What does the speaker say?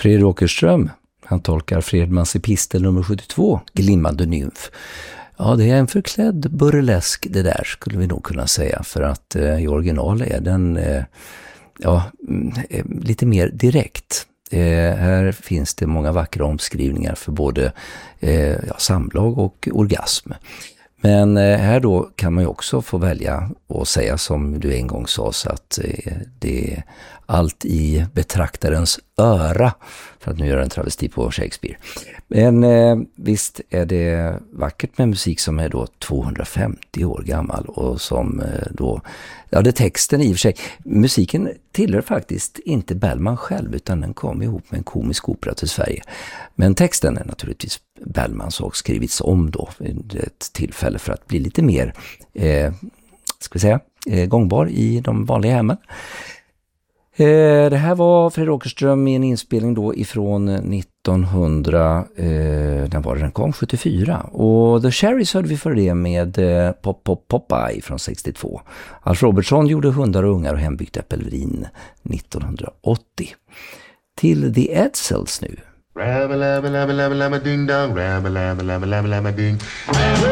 Fredrik Åkerström, han tolkar Fredmans epistel nummer 72, Glimmande nymf. Ja, det är en förklädd burlesk det där, skulle vi nog kunna säga, för att i original är den lite mer direkt. Här finns det många vackra omskrivningar för både samlag och orgasm. Men här då kan man ju också få välja och säga som du en gång sa, så att det är allt i betraktarens öra, för att nu göra en travesti på Shakespeare. Men visst är det vackert med musik som är då 250 år gammal och som då, ja, det är texten i och för sig. Musiken tillhör faktiskt inte Bellman själv, utan den kom ihop med en komisk opera till Sverige. Men texten är naturligtvis Bellmans och skrivits om då vid ett tillfälle för att bli lite mer gångbar i de vanliga hemmen. Det här var Fredrik Åkerström i en inspelning då ifrån 1900, den kom 74. Och The Cherries hörde vi för det med Popeye från 62. Alf Robertson gjorde Hundar och ungar och hembyggt äppelvin 1980. Till The Edsels nu.